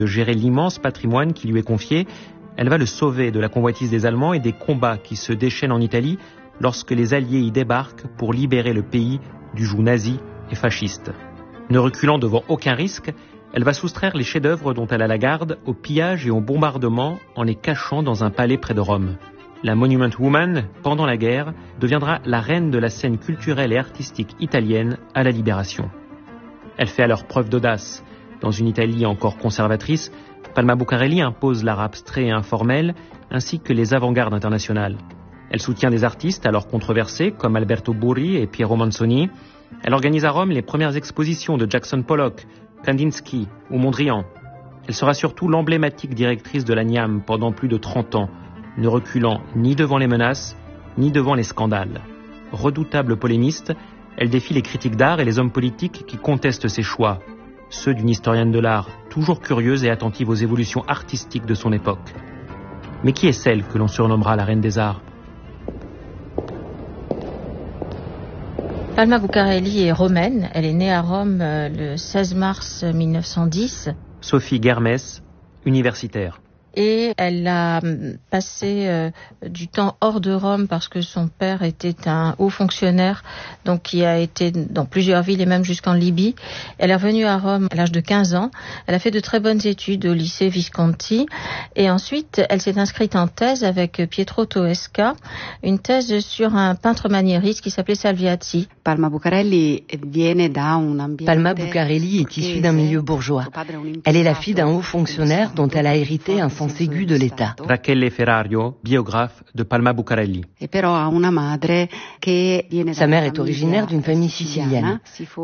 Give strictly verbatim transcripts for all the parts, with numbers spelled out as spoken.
de gérer l'immense patrimoine qui lui est confié. Elle va le sauver de la convoitise des Allemands et des combats qui se déchaînent en Italie lorsque les Alliés y débarquent pour libérer le pays du joug nazi et fasciste. Ne reculant devant aucun risque, elle va soustraire les chefs-d'œuvre dont elle a la garde au pillage et au bombardement en les cachant dans un palais près de Rome. La Monument Woman, pendant la guerre, deviendra la reine de la scène culturelle et artistique italienne à la Libération. Elle fait alors preuve d'audace. Dans une Italie encore conservatrice, Palma Bucarelli impose l'art abstrait et informel, ainsi que les avant-gardes internationales. Elle soutient des artistes alors controversés comme Alberto Burri et Piero Manzoni. Elle organise à Rome les premières expositions de Jackson Pollock, Kandinsky ou Mondrian. Elle sera surtout l'emblématique directrice de la Gnam pendant plus de trente ans, ne reculant ni devant les menaces, ni devant les scandales. Redoutable polémiste, elle défie les critiques d'art et les hommes politiques qui contestent ses choix, ceux d'une historienne de l'art toujours curieuse et attentive aux évolutions artistiques de son époque. Mais qui est celle que l'on surnommera la reine des arts ? Palma Bucarelli est romaine. Elle est née à Rome euh, le seize mars mille neuf cent dix. Sophie Guermès, universitaire. Et elle a passé euh, du temps hors de Rome parce que son père était un haut fonctionnaire, donc qui a été dans plusieurs villes et même jusqu'en Libye. Elle est revenue à Rome à l'âge de quinze ans. Elle a fait de très bonnes études au lycée Visconti. Et ensuite, elle s'est inscrite en thèse avec Pietro Toesca, une thèse sur un peintre maniériste qui s'appelait Salviati. Palma Bucarelli Palma Bucarelli est issue d'un milieu bourgeois. Elle est la fille d'un haut fonctionnaire dont elle a hérité un sens aigu de l'État. Rachele Ferrario, biographe de Palma Bucarelli. Sa mère est originaire d'une famille sicilienne.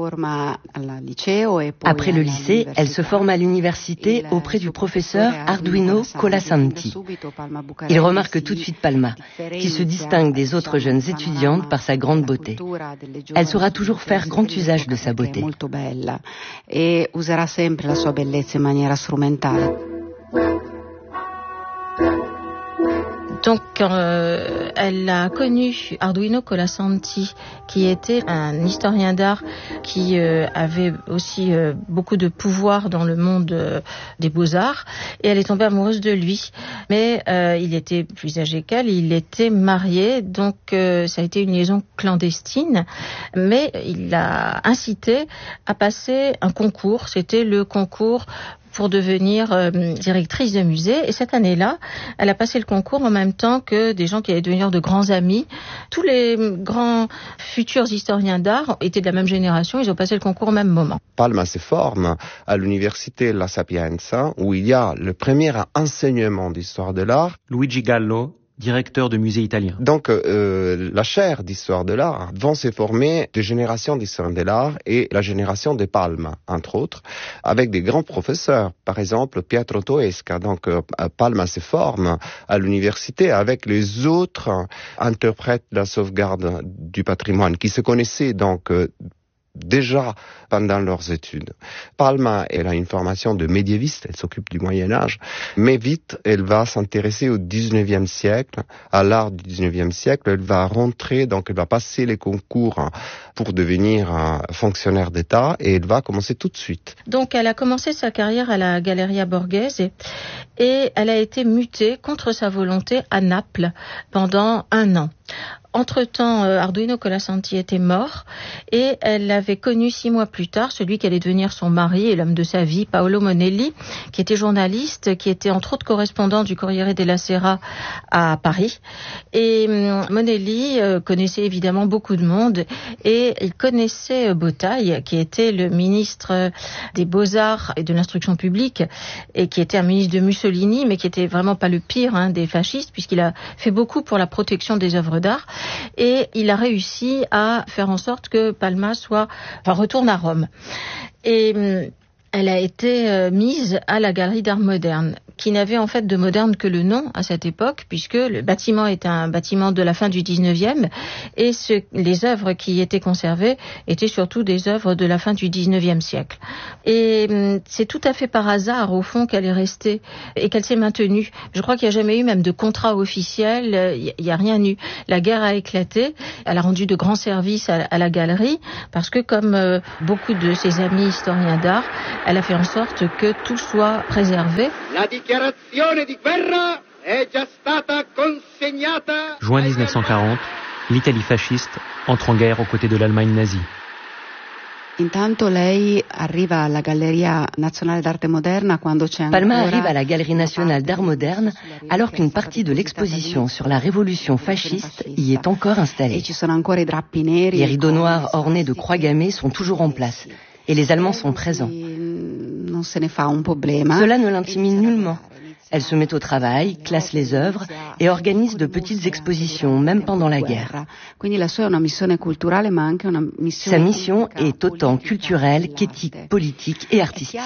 Après le lycée, elle se forme à l'université auprès du professeur Arduino Colasanti. Il remarque tout de suite Palma, qui se distingue des autres jeunes étudiantes par sa grande beauté. Elle saura toujours faire grand usage de sa beauté. Et userà sempre la sua bellezza in maniera strumentale. Donc, euh, elle a connu Arduino Colasanti, qui était un historien d'art qui euh, avait aussi euh, beaucoup de pouvoir dans le monde euh, des beaux-arts, et elle est tombée amoureuse de lui. Mais euh, il était plus âgé qu'elle, il était marié, donc euh, ça a été une liaison clandestine, mais il l'a incité à passer un concours. C'était le concours pour devenir euh, directrice de musée. Et cette année-là, elle a passé le concours en même temps que des gens qui allaient devenir de grands amis. Tous les grands futurs historiens d'art étaient de la même génération, ils ont passé le concours au même moment. Palma se forme à l'université La Sapienza, où il y a le premier enseignement d'histoire de l'art. Luigi Gallo, directeur de musée italien. Donc, euh, la chaire d'histoire de l'art vont se former des générations d'histoire de l'art et la génération de Palma, entre autres, avec des grands professeurs. Par exemple, Pietro Toesca. Donc, euh, Palma se forme à l'université avec les autres interprètes de la sauvegarde du patrimoine qui se connaissaient donc euh, déjà pendant leurs études. Palma, elle a une formation de médiéviste, elle s'occupe du Moyen-Âge, mais vite, elle va s'intéresser au dix-neuvième siècle, à l'art du dix-neuvième siècle. Elle va rentrer, donc elle va passer les concours pour devenir un fonctionnaire d'État et elle va commencer tout de suite. Donc, elle a commencé sa carrière à la Galleria Borghese et, et elle a été mutée contre sa volonté à Naples pendant un an. Entre-temps, Arduino Colasanti était mort et elle avait connu six mois plus tard celui qui allait devenir son mari et l'homme de sa vie, Paolo Monelli, qui était journaliste, qui était entre autres correspondant du Corriere della Sera à Paris. Et Monelli connaissait évidemment beaucoup de monde et il connaissait Bottaille, qui était le ministre des Beaux-Arts et de l'Instruction publique et qui était un ministre de Mussolini, mais qui était vraiment pas le pire hein, des fascistes, puisqu'il a fait beaucoup pour la protection des œuvres d'art. Et il a réussi à faire en sorte que Palma soit, enfin, retourne à Rome. Et elle a été mise à la Galerie d'Art Moderne. qui n'avait en fait de moderne que le nom à cette époque, puisque le bâtiment est un bâtiment de la fin du dix-neuvième, et ce, les œuvres qui étaient conservées étaient surtout des œuvres de la fin du dix-neuvième siècle. Et c'est tout à fait par hasard, au fond, qu'elle est restée et qu'elle s'est maintenue. Je crois qu'il n'y a jamais eu même de contrat officiel, il n'y a rien eu. La guerre a éclaté, elle a rendu de grands services à, à la galerie, parce que comme euh, beaucoup de ses amis historiens d'art, elle a fait en sorte que tout soit préservé. La dichiarazione di guerra è già stata consegnata. Juin dix-neuf cent quarante, l'Italie fasciste entre en guerre aux côtés de l'Allemagne nazie. Intanto lei arriva alla Galleria Nazionale d'Arte Moderna quando c'è ancora... Palma arrive à la Galerie nationale d'art moderne alors qu'une partie de l'exposition sur la révolution fasciste y est encore installée. Les rideaux noirs ornés de croix gammées sont toujours en place et les Allemands sont présents. Cela ne l'intimide nullement. Elle se met au travail, classe les œuvres et organise de petites expositions, même pendant la guerre. Sa mission est autant culturelle qu'éthique, politique et artistique.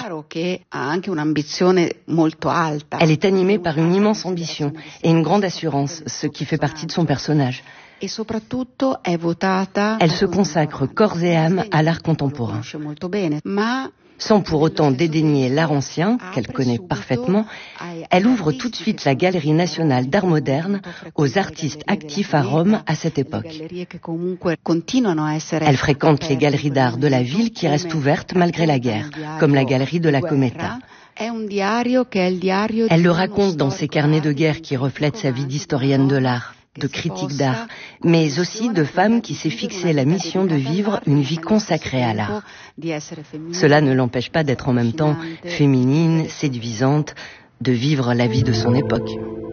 Elle est animée par une immense ambition et une grande assurance, ce qui fait partie de son personnage. Elle se consacre corps et âme à l'art contemporain. Sans pour autant dédaigner l'art ancien, qu'elle connaît parfaitement, elle ouvre tout de suite la Galerie nationale d'art moderne aux artistes actifs à Rome à cette époque. Elle fréquente les galeries d'art de la ville qui restent ouvertes malgré la guerre, comme la galerie de la Cometa. Elle le raconte dans ses carnets de guerre qui reflètent sa vie d'historienne de l'art, de critique d'art, mais aussi de femme qui s'est fixé la mission de vivre une vie consacrée à l'art. Cela ne l'empêche pas d'être en même temps féminine, séduisante, de vivre la vie de son époque.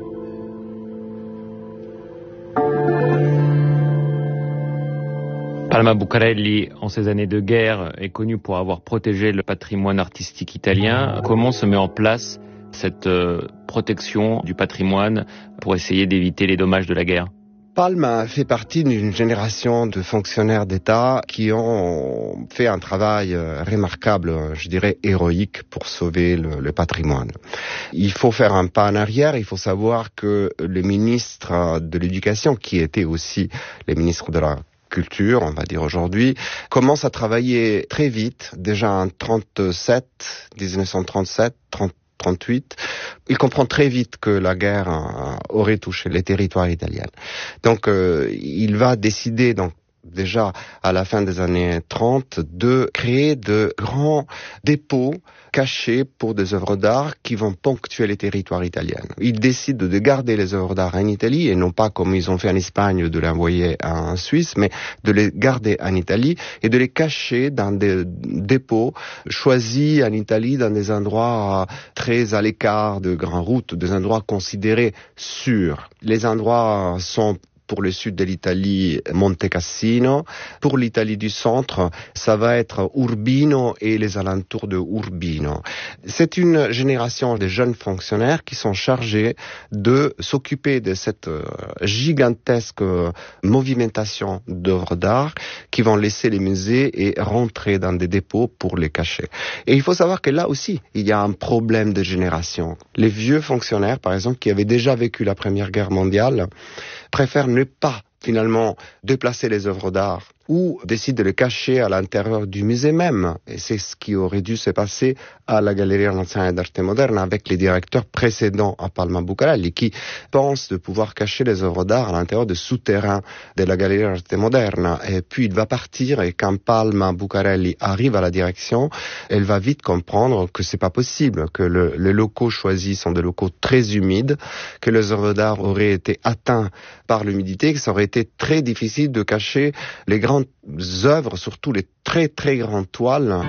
Palma Bucarelli, en ces années de guerre, est connue pour avoir protégé le patrimoine artistique italien. Comment se met en place cette euh, protection du patrimoine pour essayer d'éviter les dommages de la guerre? Palma fait partie d'une génération de fonctionnaires d'État qui ont fait un travail remarquable, je dirais héroïque, pour sauver le, le patrimoine. Il faut faire un pas en arrière, il faut savoir que le ministre de l'Éducation, qui était aussi le ministre de la Culture, on va dire aujourd'hui, commence à travailler très vite, déjà en trente-sept, dix-neuf cent trente-sept, trente trente-huit, il comprend très vite que la guerre euh, aurait touché les territoires italiens. Donc, euh, il va décider, donc, déjà à la fin des années trente, de créer de grands dépôts cachés pour des œuvres d'art qui vont ponctuer les territoires italiens. Il décide de garder les œuvres d'art en Italie et non pas comme ils ont fait en Espagne de les envoyer en Suisse, mais de les garder en Italie et de les cacher dans des dépôts choisis en Italie dans des endroits très à l'écart de grandes routes, des endroits considérés sûrs. Les endroits sont pour le sud de l'Italie, Monte Cassino. Pour l'Italie du centre, ça va être Urbino et les alentours de Urbino. C'est une génération de jeunes fonctionnaires qui sont chargés de s'occuper de cette gigantesque movimentation d'œuvres d'art qui vont laisser les musées et rentrer dans des dépôts pour les cacher. Et il faut savoir que là aussi, il y a un problème de génération. Les vieux fonctionnaires, par exemple, qui avaient déjà vécu la Première Guerre mondiale, préfèrent ne pas finalement déplacer les œuvres d'art ou décident de les cacher à l'intérieur du musée même. Et c'est ce qui aurait dû se passer à la Galleria Nazionale d'Arte Moderna avec les directeurs précédents à Palma Bucarelli qui pensent de pouvoir cacher les œuvres d'art à l'intérieur des souterrains de la Galleria d'Arte Moderna. Et puis il va partir et quand Palma Bucarelli arrive à la direction, elle va vite comprendre que c'est pas possible, que le, les locaux choisis sont des locaux très humides, que les œuvres d'art auraient été atteintes par l'humidité, que ça aurait été très difficile de cacher les grandes œuvres, surtout les très très grandes toiles.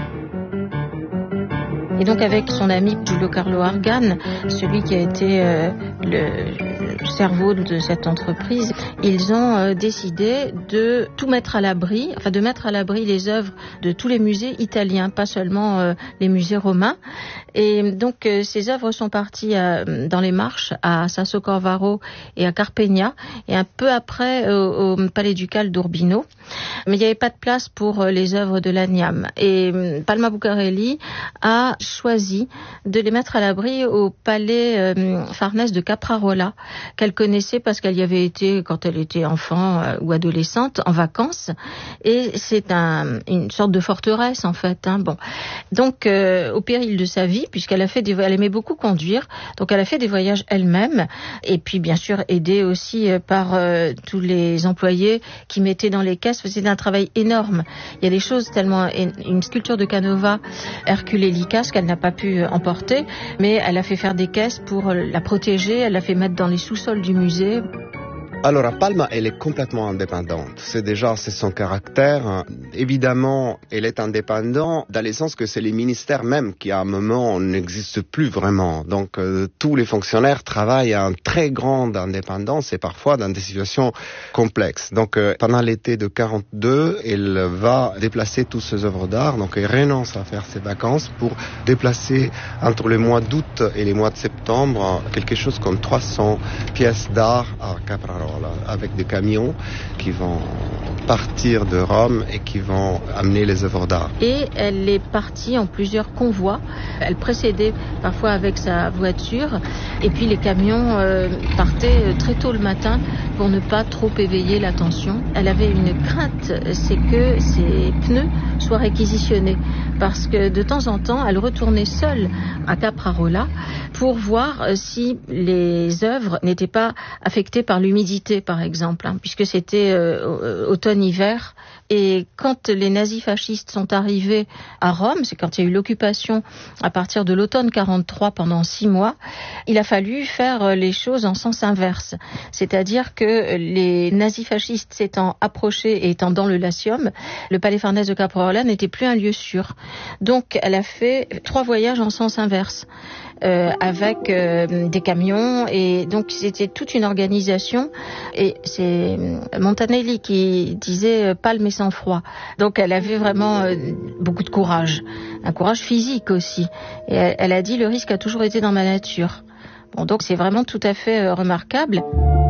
Et donc avec son ami Giulio Carlo Argan, celui qui a été euh, le cerveau de cette entreprise, ils ont euh, décidé de tout mettre à l'abri, enfin de mettre à l'abri les œuvres de tous les musées italiens, pas seulement euh, les musées romains. Et donc euh, ces œuvres sont parties euh, dans les marches à Sasso Corvaro et à Carpegna, et un peu après euh, au Palais ducal d'Urbino. Mais il n'y avait pas de place pour euh, les œuvres de l'Agnam. Et euh, Palma Bucarelli a choisi de les mettre à l'abri au Palais euh, Farnèse de Caprarola, qu'elle connaissait parce qu'elle y avait été quand elle était enfant euh, ou adolescente en vacances. Et c'est un, une sorte de forteresse en fait. Hein. Bon, donc euh, au péril de sa vie, puisqu'elle a fait des, elle aimait beaucoup conduire, donc elle a fait des voyages elle-même, et puis bien sûr aidée aussi par euh, tous les employés qui mettaient dans les caisses. C'était un travail énorme. Il y a des choses tellement, une sculpture de Canova, Hercule Lycas, qu'elle n'a pas pu emporter, mais elle a fait faire des caisses pour la protéger, elle l'a fait mettre dans les sous-sols du musée. Alors, Palma, elle est complètement indépendante. C'est déjà, c'est son caractère. Évidemment, elle est indépendante dans le sens que c'est les ministères même qui, à un moment, n'existent plus vraiment. Donc, euh, tous les fonctionnaires travaillent à une très grande indépendance et parfois dans des situations complexes. Donc, euh, pendant l'été de quarante-deux, elle va déplacer toutes ses œuvres d'art. Donc, elle renonce à faire ses vacances pour déplacer entre les mois d'août et les mois de septembre quelque chose comme trois cents pièces d'art à Caprarola, avec des camions qui vont partir de Rome et qui vont amener les œuvres d'art. Et elle est partie en plusieurs convois. Elle précédait parfois avec sa voiture, et puis les camions euh, partaient très tôt le matin pour ne pas trop éveiller l'attention. Elle avait une crainte, c'est que ses pneus soient réquisitionnés, parce que de temps en temps, elle retournait seule à Caprarola pour voir si les œuvres n'étaient pas affectées par l'humidité, par exemple, hein, puisque c'était euh, automne-hiver. Et quand les nazis fascistes sont arrivés à Rome, c'est quand il y a eu l'occupation à partir de l'automne quarante-trois pendant six mois, il a fallu faire les choses en sens inverse. C'est-à-dire que les nazis fascistes s'étant approchés et étant dans le Latium, le Palais Farnèse de Caprarola n'était plus un lieu sûr. Donc elle a fait trois voyages en sens inverse. Euh, avec euh, des camions, et donc c'était toute une organisation, et c'est Montanelli qui disait palme et sang-froid. Donc elle avait vraiment euh, beaucoup de courage, un courage physique aussi, et elle, elle a dit le risque a toujours été dans ma nature. Bon, donc c'est vraiment tout à fait euh, remarquable.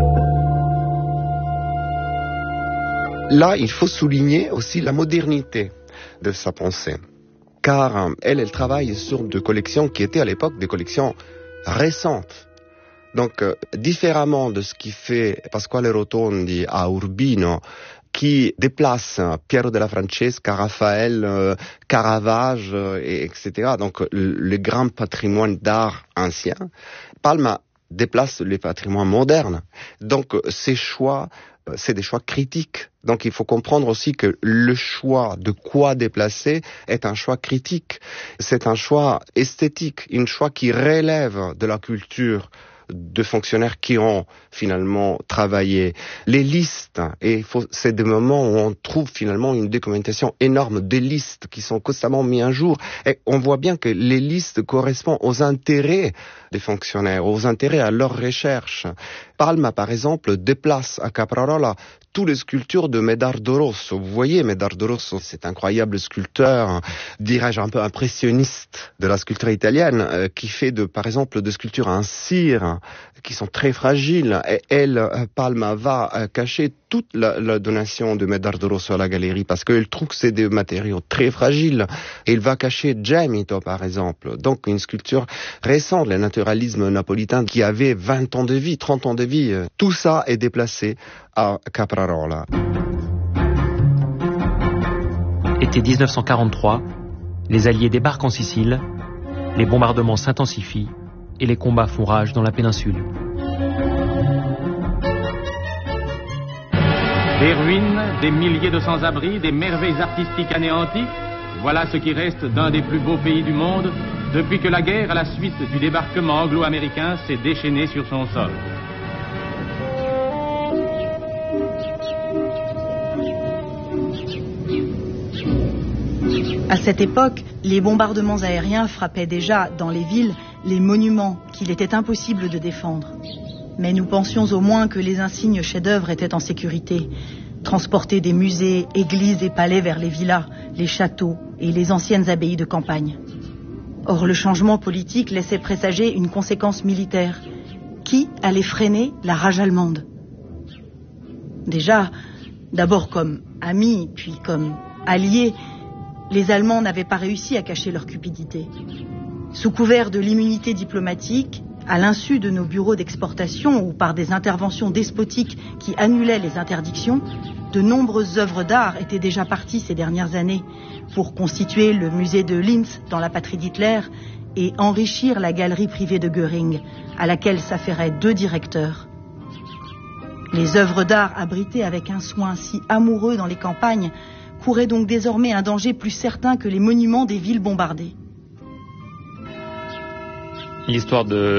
Là, il faut souligner aussi la modernité de sa pensée. Car elle, elle travaille sur des collections qui étaient à l'époque des collections récentes. Donc, euh, différemment de ce qui fait Pasquale Rotondi à Urbino, qui déplace Piero della Francesca, Raphaël, euh, Caravage, euh, et, etc. Donc, le, le grand patrimoine d'art ancien. Palma déplace les patrimoines modernes. Donc, ces choix, c'est des choix critiques. Donc il faut comprendre aussi que le choix de quoi déplacer est un choix critique. C'est un choix esthétique, un choix qui relève de la culture de fonctionnaires qui ont finalement travaillé. Les listes, et faut, c'est des moments où on trouve finalement une documentation énorme des listes qui sont constamment mises à jour. Et on voit bien que les listes correspondent aux intérêts des fonctionnaires, aux intérêts à leur recherche. Palma, par exemple, déplace à Caprarola toutes les sculptures de Medardo Rosso. Vous voyez, Medardo Rosso, c'est un incroyable sculpteur, dirais-je un peu impressionniste de la sculpture italienne, euh, qui fait de, par exemple, de sculptures en cire, qui sont très fragiles. Et elle, Palma, va euh, cacher toute la, la donation de Medardo Rosso à la galerie, parce qu'elle trouve que c'est des matériaux très fragiles. Et il va cacher Gemito, par exemple. Donc, une sculpture récente, le naturalisme napolitain, qui avait vingt ans de vie, trente ans de vie. Tout ça est déplacé à Caprarola. Été dix-neuf cent quarante-trois, les Alliés débarquent en Sicile, les bombardements s'intensifient et les combats font rage dans la péninsule. Des ruines, des milliers de sans-abri, des merveilles artistiques anéanties, voilà ce qui reste d'un des plus beaux pays du monde depuis que la guerre, à la suite du débarquement anglo-américain, s'est déchaînée sur son sol. À cette époque, les bombardements aériens frappaient déjà dans les villes les monuments qu'il était impossible de défendre. Mais nous pensions au moins que les insignes chefs-d'œuvre étaient en sécurité, transportés des musées, églises et palais vers les villas, les châteaux et les anciennes abbayes de campagne. Or, le changement politique laissait présager une conséquence militaire. Qui allait freiner la rage allemande? Déjà, d'abord comme amis, puis comme alliés, les Allemands n'avaient pas réussi à cacher leur cupidité. Sous couvert de l'immunité diplomatique, à l'insu de nos bureaux d'exportation ou par des interventions despotiques qui annulaient les interdictions, de nombreuses œuvres d'art étaient déjà parties ces dernières années pour constituer le musée de Linz dans la patrie d'Hitler et enrichir la galerie privée de Göring, à laquelle s'affairaient deux directeurs. Les œuvres d'art abritées avec un soin si amoureux dans les campagnes couraient donc désormais un danger plus certain que les monuments des villes bombardées. L'histoire de